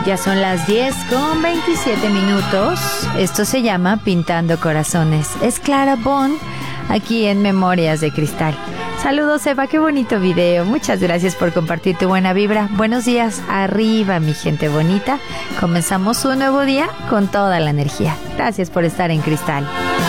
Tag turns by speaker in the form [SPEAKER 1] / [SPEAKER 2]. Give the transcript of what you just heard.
[SPEAKER 1] Ya son las 10:27. Esto se llama Pintando Corazones. Es Clara Bond, aquí en Memorias de Cristal. Saludos, Eva, qué bonito video. Muchas gracias por compartir tu buena vibra. Buenos días, arriba, mi gente bonita. Comenzamos un nuevo día con toda la energía. Gracias por estar en Cristal.